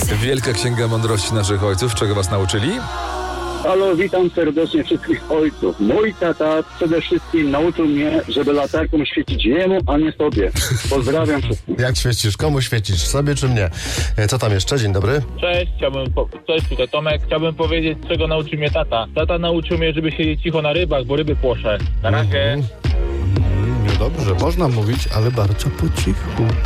Wielka Księga Mądrości naszych ojców. Czego was nauczyli? Halo, witam serdecznie wszystkich ojców. Mój tata przede wszystkim nauczył mnie, żeby latarką świecić jemu, a nie sobie. Pozdrawiam wszystkich. Jak świecisz? Komu świecisz? Sobie czy mnie? Co tam jeszcze? Dzień dobry. Cześć, cześć, tutaj Tomek. Chciałbym powiedzieć, czego nauczył mnie tata. Tata nauczył mnie, żeby siedzieć cicho na rybach, bo ryby płoszę. Na razie. No dobrze, można mówić, ale bardzo po cichu.